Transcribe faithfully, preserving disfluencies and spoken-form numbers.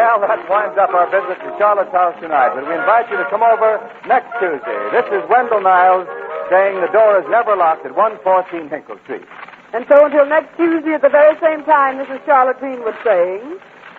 Well, that winds up our visit to Charlotte's house tonight, but we invite you to come over next Tuesday. This is Wendell Niles saying the door is never locked at one fourteen Hinkle Street. And so until next Tuesday at the very same time, this is Charlotte Greenwood saying...